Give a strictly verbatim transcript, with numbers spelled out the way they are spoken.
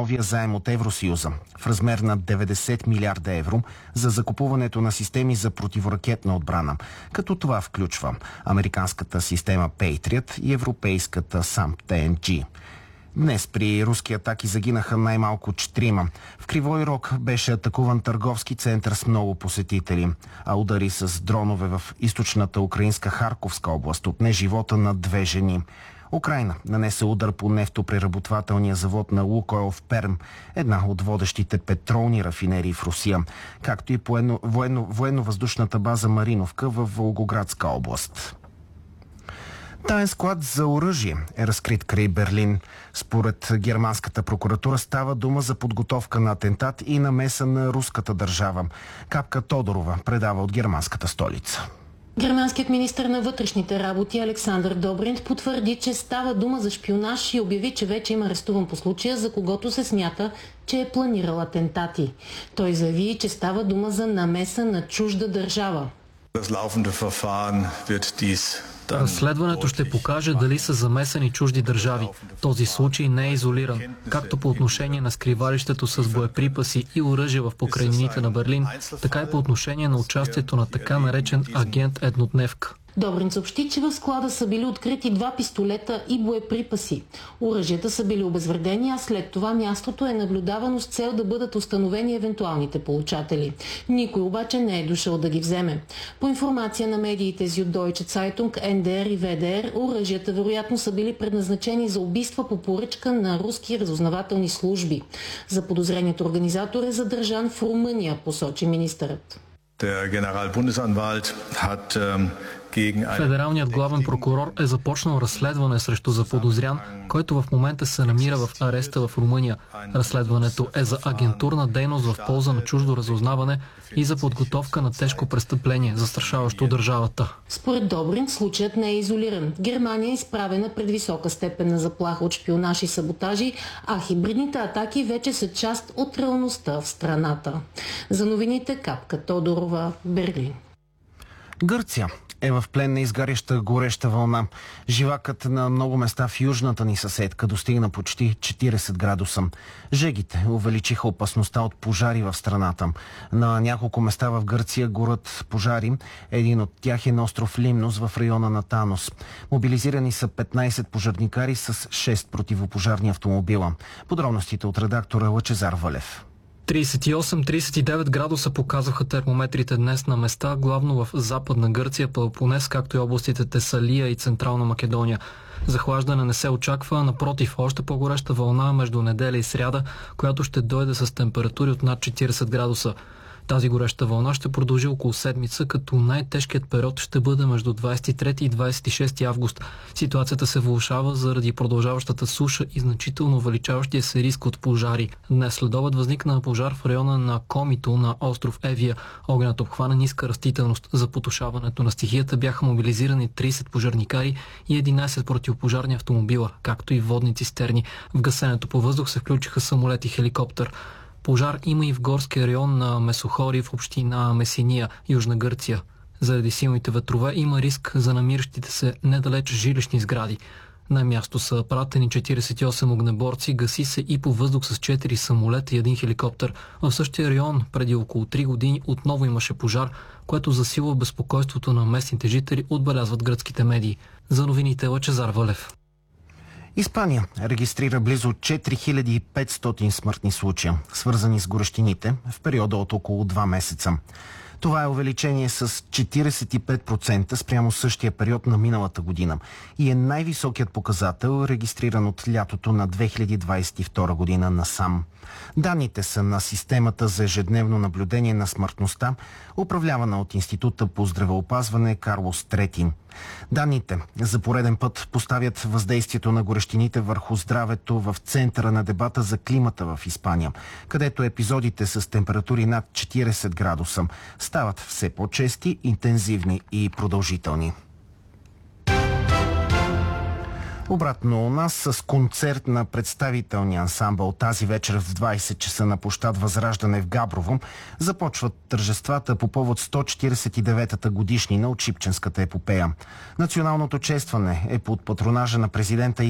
новия заем от Евросъюза в размер на деветдесет милиарда евро за закупуването на системи за противоракетна отбрана, като това включва американската система Patriot и европейската сам Т Н Г. Днес при руски атаки загинаха най-малко четирима. В Кривой Рог беше атакуван търговски център с много посетители, а удари с дронове в източната украинска Харковска област отне живота на две жени. Украйна нанесе удар по нефтопреработвателния завод на Лукойл в Перм, една от водещите петролни рафинерии в Русия, както и военно, военно, военно-въздушната база Мариновка в Волгоградска област. Таен склад за оръжие е разкрит край Берлин. Според германската прокуратура става дума за подготовка на атентат и намеса на руската държава. Капка Тодорова предава от германската столица. Германският министър на вътрешните работи Александър Добринт потвърди, че става дума за шпионаж и обяви, че вече има арестуван по случая, за когото се смята, че е планирал атентати. Той заяви, че става дума за намеса на чужда държава. Разследването ще покаже дали са замесени чужди държави. Този случай не е изолиран, както по отношение на скривалището с боеприпаси и оръжие в покрайнините на Берлин, така и по отношение на участието на така наречен агент еднодневка. Добрин съобщи, че в склада са били открити два пистолета и боеприпаси. Оръжията са били обезвредени, а след това мястото е наблюдавано с цел да бъдат установени евентуалните получатели. Никой обаче не е дошъл да ги вземе. По информация на медиите Süddeutsche Zeitung, Н Д Р и В Д Р, оръжията вероятно са били предназначени за убийства по поръчка на руски разузнавателни служби. За подозреният организатор е задържан в Румъния, посочи министърът. Федералният главен прокурор е започнал разследване срещу заподозрян, който в момента се намира в ареста в Румъния. Разследването е за агентурна дейност в полза на чуждо разузнаване и за подготовка на тежко престъпление, застрашаващо държавата. Според Добрин, случаят не е изолиран. Германия е изправена пред висока степен на заплаха от шпионаж и саботажи, а хибридните атаки вече са част от реалността в страната. За новините Капка Тодорова, Берлин. Гърция е в плен на изгаряща гореща вълна. Живакът на много места в южната ни съседка достигна почти четиридесет градуса. Жегите увеличиха опасността от пожари в страната. На няколко места в Гърция горят пожари. Един от тях е на остров Лимнос в района на Танос. Мобилизирани са петнайсет пожарникари с шест противопожарни автомобила. Подробностите от редактора Лъчезар Валев. трийсет и осем - трийсет и девет градуса показваха термометрите днес на места, главно в Западна Гърция, Пелопонес, както и областите Тесалия и Централна Македония. Захлаждане не се очаква, напротив, още по-гореща вълна между неделя и сряда, която ще дойде с температури от над четирийсет градуса. Тази гореща вълна ще продължи около седмица, като най-тежкият период ще бъде между двайсет и трети и двайсет и шести август. Ситуацията се влошава заради продължаващата суша и значително увеличаващия се риск от пожари. Днес следобед възникна пожар в района на Комито на остров Евия. Огнят обхвана ниска растителност. За потушаването на стихията бяха мобилизирани трийсет пожарникари и единайсет противопожарни автомобила, както и водни цистерни. В гасенето по въздух се включиха самолет и хеликоптер. Пожар има и в горския район на Месохори в община Месиния, Южна Гърция. Заради силните ветрове има риск за намиращите се недалеч жилищни сгради. На място са пратени четирийсет и осем огнеборци, гаси се и по въздух с четири самолета и един хеликоптер. В същия район преди около три години отново имаше пожар, което засилва безпокойството на местните жители, отбелязват гръцките медии. За новините Лъчезар Валев. Испания регистрира близо четири хиляди и петстотин смъртни случая, свързани с горещините в периода от около два месеца. Това е увеличение с четирийсет и пет процента спрямо същия период на миналата година и е най-високият показател, регистриран от лятото на две хиляди двайсет и втора година насам. Данните са на системата за ежедневно наблюдение на смъртността, управлявана от Института по здравеопазване Карлос трети. Данните за пореден път поставят въздействието на горещините върху здравето в центъра на дебата за климата в Испания, където епизодите с температури над четирийсет градуса стават все по-чести, интензивни и продължителни. Обратно у нас с концерт на представителния ансамбъл тази вечер в двайсет часа на площад Възраждане в Габрово започват тържествата по повод сто четирийсет и деветата годишнина от Шипченската епопея. Националното честване е под патронажа на президента